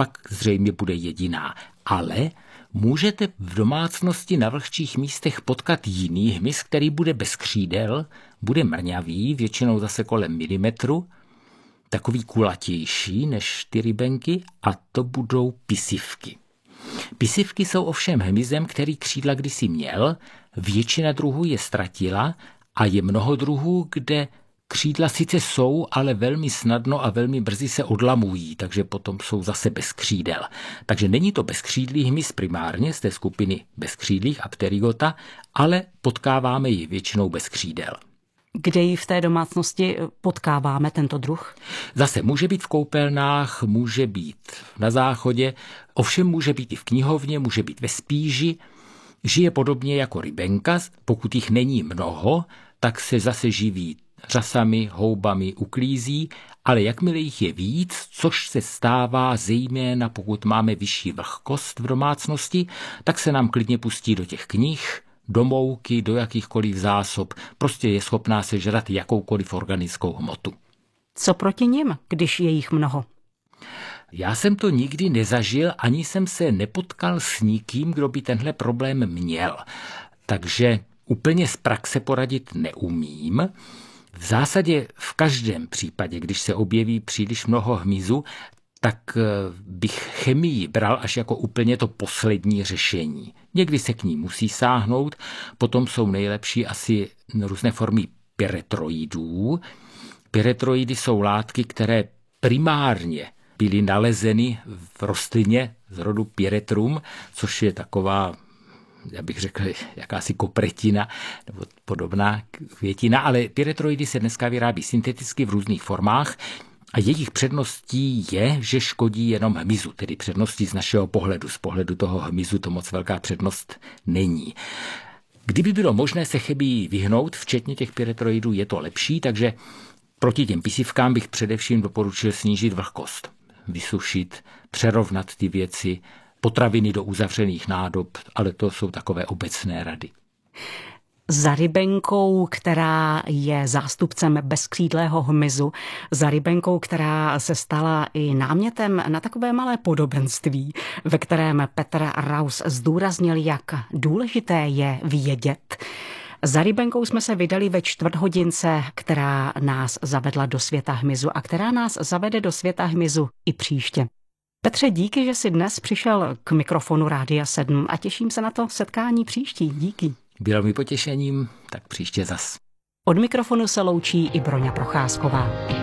pak zřejmě bude jediná. Ale můžete v domácnosti na vlhčích místech potkat jiný hmyz, který bude bez křídel, bude mrňavý, většinou zase kolem milimetru, takový kulatější než ty rybenky, a to budou pisivky. Pisivky jsou ovšem hmyzem, který křídla kdysi měl, většina druhů je ztratila a je mnoho druhů, kde křídla sice jsou, ale velmi snadno a velmi brzy se odlamují, takže potom jsou zase bez křídel. Takže není to bezkřídlý hmyz primárně z té skupiny bezkřídlých Apterygota, ale potkáváme ji většinou bez křídel. Kde ji v té domácnosti potkáváme, tento druh? Zase může být v koupelnách, může být na záchodě, ovšem může být i v knihovně, může být ve spíži. Žije podobně jako rybenka, pokud jich není mnoho, tak se zase živí řasami, houbami, uklízí, ale jakmile jich je víc, což se stává zejména pokud máme vyšší vlhkost v domácnosti, tak se nám klidně pustí do těch knih, do mouky, do jakýchkoliv zásob, prostě je schopná sežrat jakoukoliv organickou hmotu. Co proti nim, když je jich mnoho? Já jsem to nikdy nezažil, ani jsem se nepotkal s nikým, kdo by tenhle problém měl. Takže úplně z praxe poradit neumím. V zásadě v každém případě, když se objeví příliš mnoho hmyzu, tak bych chemii bral až jako úplně to poslední řešení. Někdy se k ní musí sáhnout, potom jsou nejlepší asi různé formy pyretroidů. Pyretroidy jsou látky, které primárně byly nalezeny v rostlině z rodu Pyrethrum, což je taková, já bych řekl, jakási kopretina nebo podobná květina, ale pyretroidy se dneska vyrábí synteticky v různých formách a jejich předností je, že škodí jenom hmyzu, tedy předností z našeho pohledu. Z pohledu toho hmyzu to moc velká přednost není. Kdyby bylo možné se chemii vyhnout, včetně těch pyretroidů, je to lepší, takže proti těm pisivkám bych především doporučil snížit vlhkost, vysušit, přerovnat ty věci, potraviny do uzavřených nádob, ale to jsou takové obecné rady. Za rybenkou, která je zástupcem bezkřídlého hmyzu, za rybenkou, která se stala i námětem na takové malé podobenství, ve kterém Petr Raus zdůraznil, jak důležité je vědět. Za rybenkou jsme se vydali ve čtvrthodince, která nás zavedla do světa hmyzu a která nás zavede do světa hmyzu i příště. Petře, díky, že jsi dnes přišel k mikrofonu Rádia 7 a těším se na to setkání příští. Díky. Bylo mi potěšením, tak příště zas. Od mikrofonu se loučí i Broňa Procházková.